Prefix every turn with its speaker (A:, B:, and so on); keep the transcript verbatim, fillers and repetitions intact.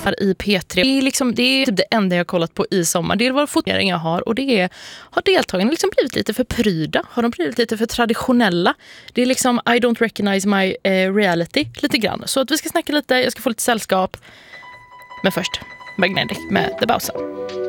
A: i P tre. Det är, liksom, det är typ det enda jag har kollat på i sommar. Det är vad fotografering jag har. Och det är, har deltagarna liksom blivit lite för pryda? Har de blivit lite för traditionella? Det är liksom I don't recognize my eh, reality lite grann. Så att vi ska snacka lite, jag ska få lite sällskap. Men först, Magnetic med The Bowser.